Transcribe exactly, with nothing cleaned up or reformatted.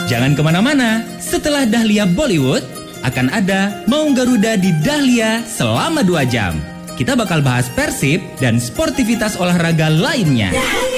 Jangan kemana-mana, setelah Dahlia Bollywood, akan ada Maung Garuda di Dahlia selama dua jam. Kita bakal bahas Persib dan sportivitas olahraga lainnya.